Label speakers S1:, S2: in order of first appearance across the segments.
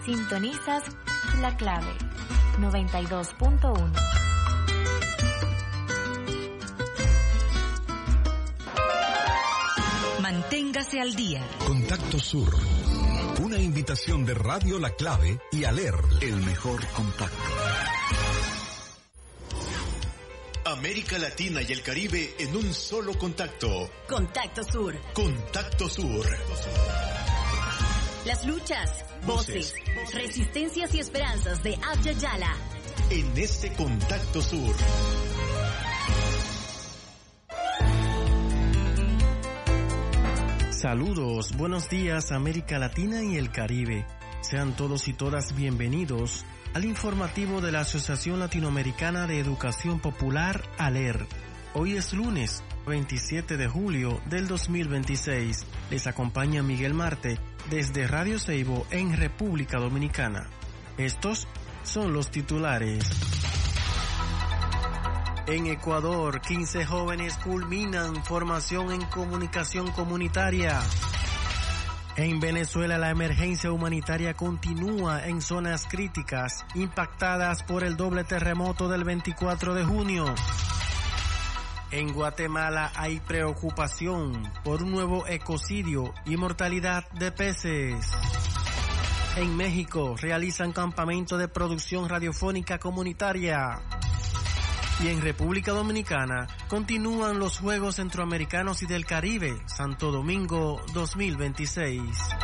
S1: Sintonizas La Clave 92.1.
S2: Manténgase al día.
S3: Contacto Sur. Una invitación de Radio La Clave y ALER, el mejor contacto. América Latina y el Caribe en un solo contacto.
S2: Contacto Sur.
S3: Contacto Sur.
S2: Las luchas, voces, resistencias y esperanzas de Abya Yala.
S3: En este Contacto Sur.
S4: Saludos, buenos días América Latina y el Caribe. Sean todos y todas bienvenidos al informativo de la Asociación Latinoamericana de Educación Popular, ALER. Hoy es lunes 27 de julio del 2026. Les acompaña Miguel Marte desde Radio Ceibo en República Dominicana. Estos son los titulares. En Ecuador, 15 jóvenes culminan formación en comunicación comunitaria. En Venezuela, la emergencia humanitaria continúa en zonas críticas impactadas por el doble terremoto del 24 de junio. En Guatemala hay preocupación por un nuevo ecocidio y mortalidad de peces. En México realizan campamento de producción radiofónica comunitaria. Y en República Dominicana continúan los Juegos Centroamericanos y del Caribe, Santo Domingo 2026.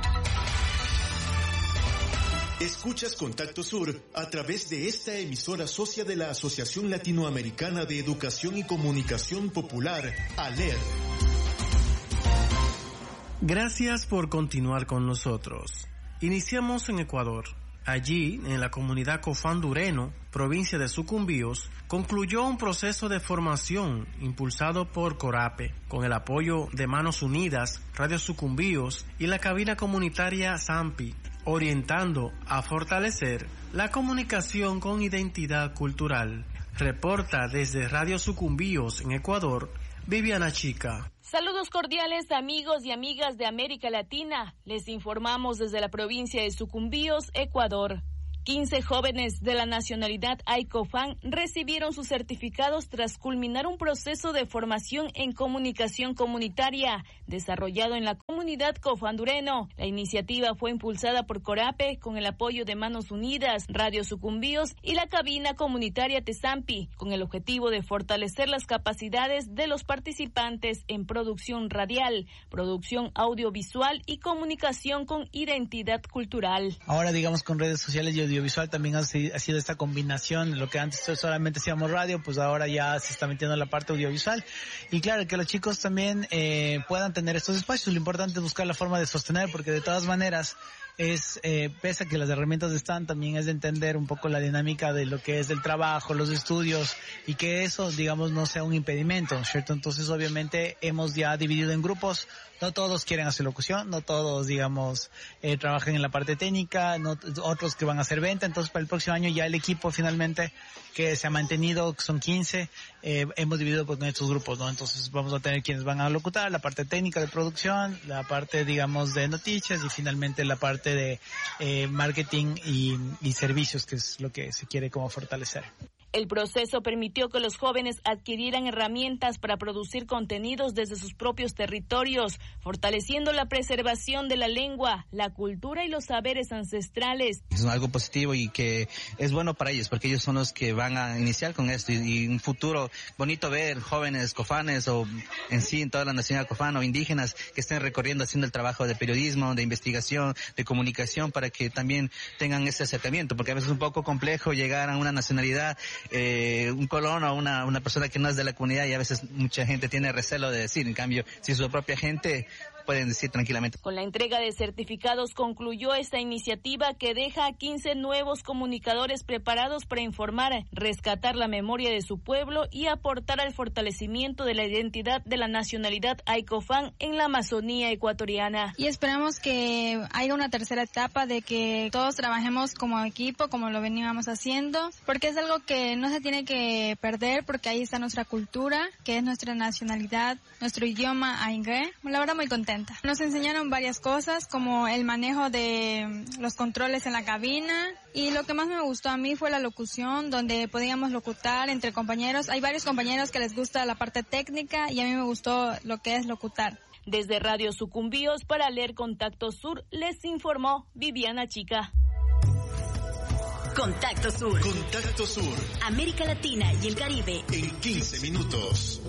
S3: Escuchas Contacto Sur a través de esta emisora socia de la Asociación Latinoamericana de Educación y Comunicación Popular, ALER.
S4: Gracias por continuar con nosotros. Iniciamos en Ecuador. Allí, en la comunidad Cofán Dureno, provincia de Sucumbíos, concluyó un proceso de formación impulsado por Corape, con el apoyo de Manos Unidas, Radio Sucumbíos y la cabina comunitaria Zampi, orientando a fortalecer la comunicación con identidad cultural. Reporta desde Radio Sucumbíos en Ecuador, Viviana Chica.
S5: Saludos cordiales amigos y amigas de América Latina. Les informamos desde la provincia de Sucumbíos, Ecuador. 15 jóvenes de la nacionalidad Aicofán recibieron sus certificados tras culminar un proceso de formación en comunicación comunitaria desarrollado en la comunidad Cofán Dureno. La iniciativa fue impulsada por Corape con el apoyo de Manos Unidas, Radio Sucumbíos y la cabina comunitaria Tezampi, con el objetivo de fortalecer las capacidades de los participantes en producción radial, producción audiovisual y comunicación con identidad cultural.
S6: Ahora, digamos, con redes sociales y audiovisual también ha sido esta combinación. Lo que antes solamente hacíamos radio, pues ahora ya se está metiendo en la parte audiovisual. Y claro, que los chicos también puedan tener estos espacios. Lo importante es buscar la forma de sostener, porque de todas maneras es, pese a que las herramientas están, también es de entender un poco la dinámica de lo que es el trabajo, los estudios, y que eso, digamos, no sea un impedimento, ¿cierto? Entonces, obviamente, hemos ya dividido en grupos. No todos quieren hacer locución, no todos, digamos, trabajan en la parte técnica, no, otros que van a hacer venta. Entonces, para el próximo año ya el equipo finalmente que se ha mantenido, que son 15, hemos dividido pues en estos grupos, ¿no? Entonces vamos a tener quienes van a locutar, la parte técnica de producción, la parte, digamos, de noticias y finalmente la parte de marketing y servicios, que es lo que se quiere como fortalecer.
S5: El proceso permitió que los jóvenes adquirieran herramientas para producir contenidos desde sus propios territorios, fortaleciendo la preservación de la lengua, la cultura y los saberes ancestrales.
S7: Es algo positivo y que es bueno para ellos, porque ellos son los que van a iniciar con esto y un futuro bonito ver jóvenes cofanes o en sí en toda la nacionalidad cofana o indígenas que estén recorriendo haciendo el trabajo de periodismo, de investigación, de comunicación, para que también tengan ese acercamiento, porque a veces es un poco complejo llegar a una nacionalidad, un colono o una persona que no es de la comunidad, y a veces mucha gente tiene recelo de decir. En cambio, si es su propia gente, pueden decir tranquilamente.
S5: Con la entrega de certificados concluyó esta iniciativa que deja a 15 nuevos comunicadores preparados para informar, rescatar la memoria de su pueblo y aportar al fortalecimiento de la identidad de la nacionalidad Aicofán en la Amazonía ecuatoriana.
S8: Y esperamos que haya una tercera etapa de que todos trabajemos como equipo, como lo veníamos haciendo, porque es algo que no se tiene que perder, porque ahí está nuestra cultura, que es nuestra nacionalidad, nuestro idioma aingue. La verdad, muy contenta. contenta. Nos enseñaron varias cosas como el manejo de los controles en la cabina y lo que más me gustó a mí fue la locución, donde podíamos locutar entre compañeros. Hay varios compañeros que les gusta la parte técnica y a mí me gustó lo que es locutar.
S5: Desde Radio Sucumbíos para leer Contacto Sur les informó Viviana Chica.
S2: Contacto Sur.
S3: Contacto Sur.
S2: América Latina y el Caribe.
S3: En 15 minutos.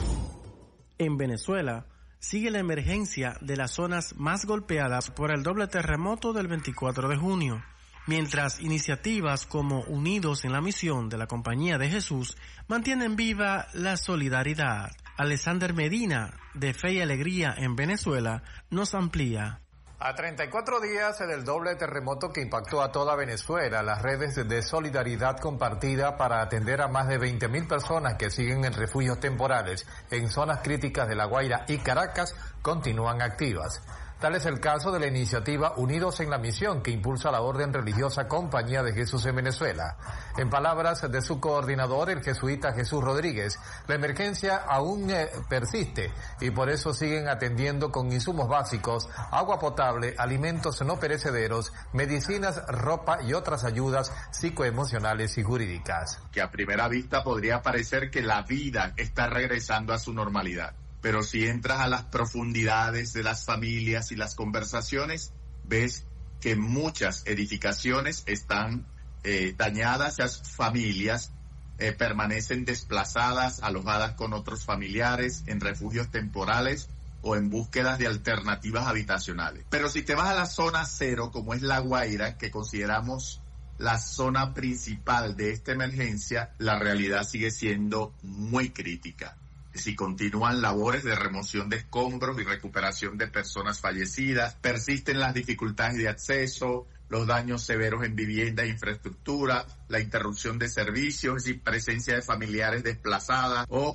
S4: En Venezuela sigue la emergencia de las zonas más golpeadas por el doble terremoto del 24 de junio, mientras iniciativas como Unidos en la Misión de la Compañía de Jesús mantienen viva la solidaridad. Alexander Medina, de Fe y Alegría en Venezuela, nos amplía.
S9: A 34 días del doble terremoto que impactó a toda Venezuela, las redes de solidaridad compartida para atender a más de 20.000 personas que siguen en refugios temporales en zonas críticas de La Guaira y Caracas continúan activas. Tal es el caso de la iniciativa Unidos en la Misión, que impulsa la orden religiosa Compañía de Jesús en Venezuela. En palabras de su coordinador, el jesuita Jesús Rodríguez, la emergencia aún persiste y por eso siguen atendiendo con insumos básicos, agua potable, alimentos no perecederos, medicinas, ropa y otras ayudas psicoemocionales y jurídicas.
S10: Que a primera vista podría parecer que la vida está regresando a su normalidad. Pero si entras a las profundidades de las familias y las conversaciones, ves que muchas edificaciones están dañadas, las familias permanecen desplazadas, alojadas con otros familiares, en refugios temporales o en búsquedas de alternativas habitacionales. Pero si te vas a la zona cero, como es La Guaira, que consideramos la zona principal de esta emergencia, la realidad sigue siendo muy crítica. Si continúan labores de remoción de escombros y recuperación de personas fallecidas, persisten las dificultades de acceso, los daños severos en vivienda e infraestructura, la interrupción de servicios, es decir, presencia de familiares desplazadas o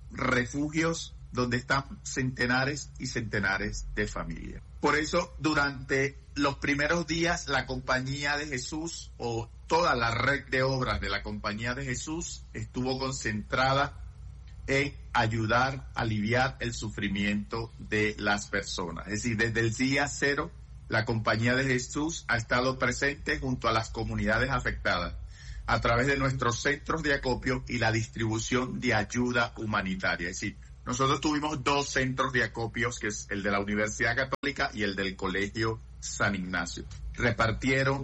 S10: refugios donde están centenares y centenares de familias. Por eso, durante los primeros días, la Compañía de Jesús o toda la red de obras de la Compañía de Jesús estuvo concentrada en ayudar a aliviar el sufrimiento de las personas. Es decir, desde el día cero, la Compañía de Jesús ha estado presente junto a las comunidades afectadas a través de nuestros centros de acopio y la distribución de ayuda humanitaria. Es decir, nosotros tuvimos 2 centros de acopios, que es el de la Universidad Católica y el del Colegio San Ignacio. Repartieron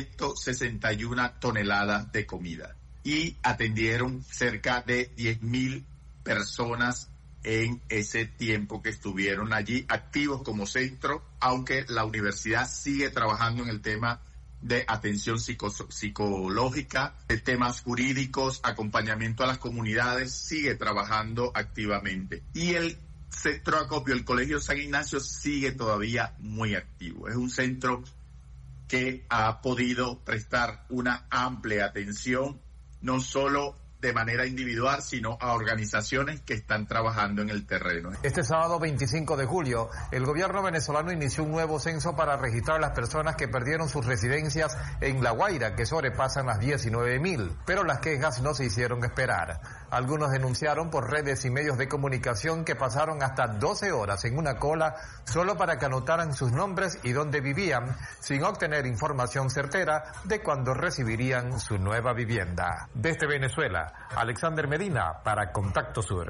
S10: 161 toneladas de comida y atendieron cerca de 10.000 personas en ese tiempo que estuvieron allí activos como centro, aunque la universidad sigue trabajando en el tema de atención psicológica, de temas jurídicos, acompañamiento a las comunidades, sigue trabajando activamente. Y el centro de acopio, el Colegio San Ignacio, sigue todavía muy activo. Es un centro que ha podido prestar una amplia atención, no solo de manera individual, sino a organizaciones que están trabajando en el terreno.
S9: Este sábado 25 de julio, el gobierno venezolano inició un nuevo censo para registrar las personas que perdieron sus residencias en La Guaira, que sobrepasan las 19.000, pero las quejas no se hicieron esperar. Algunos denunciaron por redes y medios de comunicación que pasaron hasta 12 horas en una cola solo para que anotaran sus nombres y dónde vivían, sin obtener información certera de cuándo recibirían su nueva vivienda. Desde Venezuela, Alexander Medina para Contacto Sur.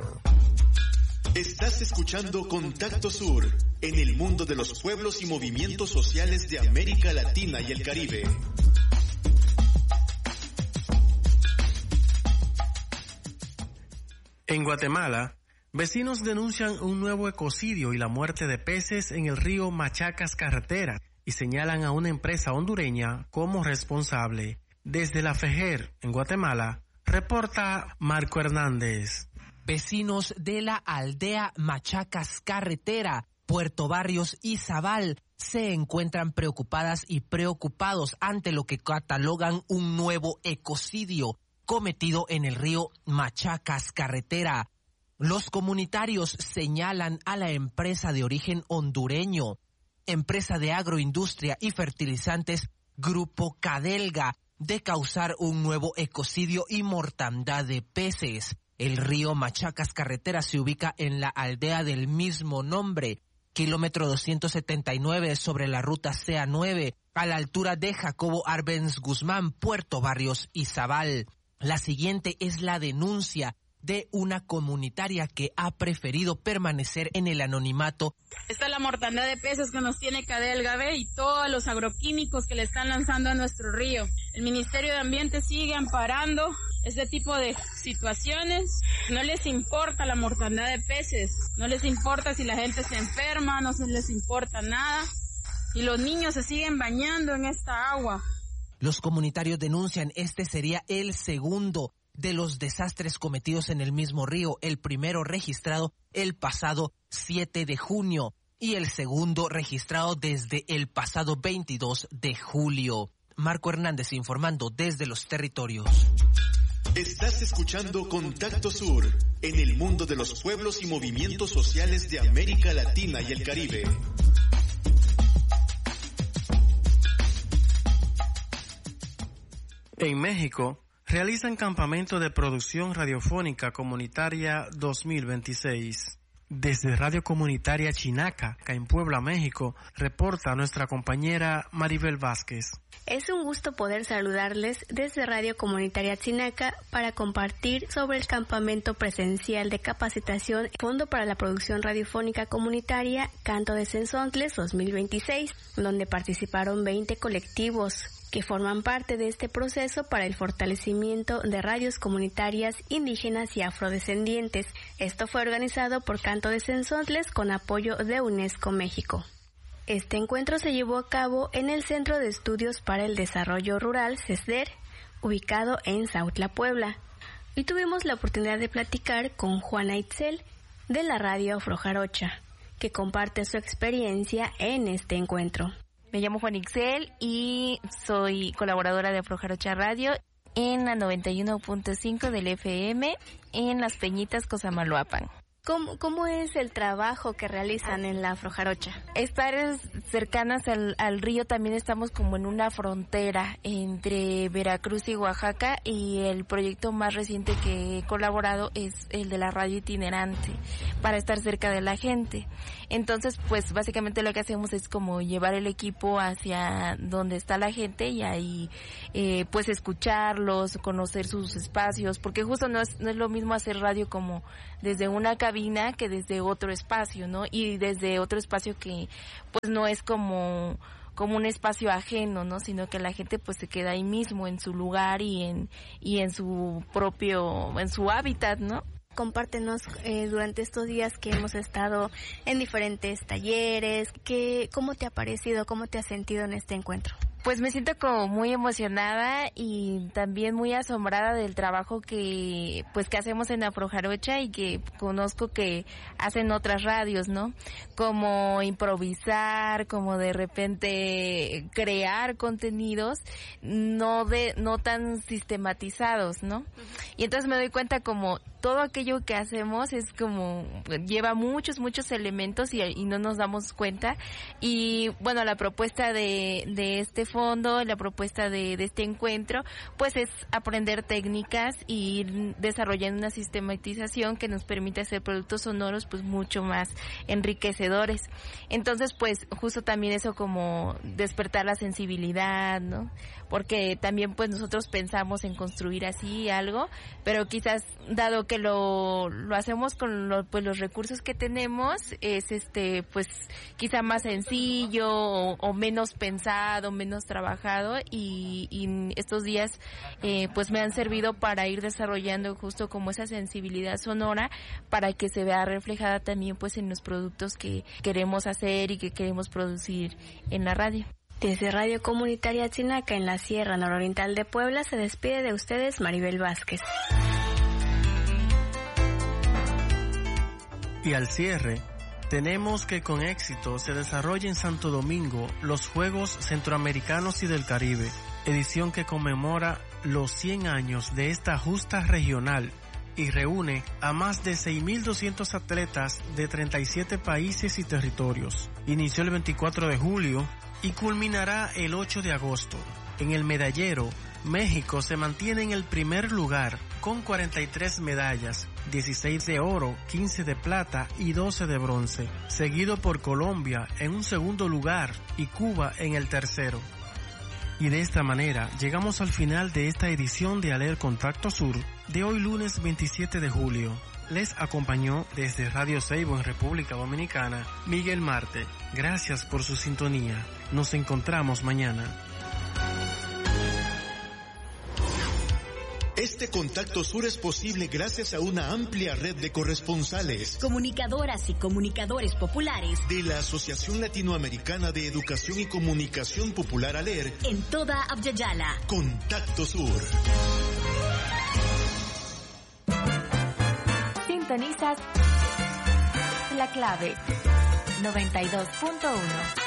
S3: Estás escuchando Contacto Sur, en el mundo de los pueblos y movimientos sociales de América Latina y el Caribe.
S4: En Guatemala, vecinos denuncian un nuevo ecocidio y la muerte de peces en el río Machacas Carretera y señalan a una empresa hondureña como responsable. Desde la FEJER, en Guatemala, reporta Marco Hernández.
S11: Vecinos de la aldea Machacas Carretera, Puerto Barrios y Zabal se encuentran preocupadas y preocupados ante lo que catalogan un nuevo ecocidio cometido en el río Machacas Carretera. Los comunitarios señalan a la empresa de origen hondureño, empresa de agroindustria y fertilizantes Grupo Cadelga, de causar un nuevo ecocidio y mortandad de peces. El río Machacas Carretera se ubica en la aldea del mismo nombre, kilómetro 279 sobre la ruta CA9, a la altura de Jacobo Arbenz Guzmán, Puerto Barrios y Zabal. La siguiente es la denuncia de una comunitaria que ha preferido permanecer en el anonimato.
S12: Está la mortandad de peces que nos tiene Cadel Gavé y todos los agroquímicos que le están lanzando a nuestro río. El Ministerio de Ambiente sigue amparando este tipo de situaciones. No les importa la mortandad de peces, no les importa si la gente se enferma, no se les importa nada. Y los niños se siguen bañando en esta agua.
S11: Los comunitarios denuncian este sería el segundo de los desastres cometidos en el mismo río, el primero registrado el pasado 7 de junio y el segundo registrado desde el pasado 22 de julio. Marco Hernández informando desde los territorios.
S3: Estás escuchando Contacto Sur, en el mundo de los pueblos y movimientos sociales de América Latina y el Caribe.
S4: En México, realizan campamento de producción radiofónica comunitaria 2026. Desde Radio Comunitaria Chinaca, en Puebla, México, reporta nuestra compañera Maribel Vázquez.
S13: Es un gusto poder saludarles desde Radio Comunitaria Chinaca para compartir sobre el campamento presencial de capacitación Fondo para la Producción Radiofónica Comunitaria Canto de Cenzontles 2026, donde participaron 20 colectivos que forman parte de este proceso para el fortalecimiento de radios comunitarias indígenas y afrodescendientes. Esto fue organizado por Canto de Cenzontles con apoyo de UNESCO México. Este encuentro se llevó a cabo en el Centro de Estudios para el Desarrollo Rural, CESDER, ubicado en Zautla, Puebla. Y tuvimos la oportunidad de platicar con Juana Itzel de la radio Afrojarocha, que comparte su experiencia en este encuentro.
S14: Me llamo Juana Itzel y soy colaboradora de Afrojarocha Radio en la 91.5 del FM en Las Peñitas, Cosamaloapan.
S13: ¿Cómo es el trabajo que realizan en la Afrojarocha?
S14: Estar cercanas al río, también estamos como en una frontera entre Veracruz y Oaxaca, y el proyecto más reciente que he colaborado es el de la radio itinerante, para estar cerca de la gente. Entonces, pues básicamente lo que hacemos es como llevar el equipo hacia donde está la gente y ahí pues escucharlos, conocer sus espacios, porque justo no es lo mismo hacer radio como desde una cabina que desde otro espacio, ¿no? Y desde otro espacio que pues no es como un espacio ajeno, ¿no? Sino que la gente pues se queda ahí mismo en su lugar y en su hábitat, ¿no?
S13: Compártenos durante estos días que hemos estado en diferentes talleres, ¿cómo te ha parecido, cómo te has sentido en este encuentro?
S14: Pues me siento como muy emocionada y también muy asombrada del trabajo que hacemos en Afrojarocha y que conozco que hacen otras radios, ¿no? Como improvisar, como de repente crear contenidos no tan sistematizados, ¿no? Y entonces me doy cuenta como todo aquello que hacemos es como lleva muchos elementos y no nos damos cuenta. Y bueno, la propuesta de este fondo, la propuesta de este encuentro, pues es aprender técnicas y ir desarrollando una sistematización que nos permite hacer productos sonoros pues mucho más enriquecedores. Entonces pues justo también eso, como despertar la sensibilidad, ¿no? Porque también pues nosotros pensamos en construir así algo, pero quizás dado que lo hacemos con los recursos que tenemos, es pues quizá más sencillo o menos pensado, menos trabajado, y estos días pues me han servido para ir desarrollando justo como esa sensibilidad sonora para que se vea reflejada también pues en los productos que queremos hacer y que queremos producir en la radio.
S13: Desde Radio Comunitaria Chinaca en la Sierra Nororiental de Puebla se despide de ustedes Maribel Vázquez.
S4: Y al cierre, tenemos que con éxito se desarrolla en Santo Domingo los Juegos Centroamericanos y del Caribe, edición que conmemora los 100 años de esta justa regional y reúne a más de 6.200 atletas de 37 países y territorios. Inició el 24 de julio y culminará el 8 de agosto. En el medallero, México se mantiene en el primer lugar con 43 medallas, 16 de oro, 15 de plata y 12 de bronce, seguido por Colombia en un segundo lugar y Cuba en el tercero. Y de esta manera llegamos al final de esta edición de Aler Contacto Sur de hoy lunes 27 de julio. Les acompañó desde Radio Seibo en República Dominicana Miguel Marte. Gracias por su sintonía. Nos encontramos mañana.
S3: Este Contacto Sur es posible gracias a una amplia red de corresponsales,
S2: comunicadoras y comunicadores populares
S3: de la Asociación Latinoamericana de Educación y Comunicación Popular ALER
S2: en toda Abya-Yala.
S3: Contacto Sur.
S1: Sintonizas La Clave 92.1.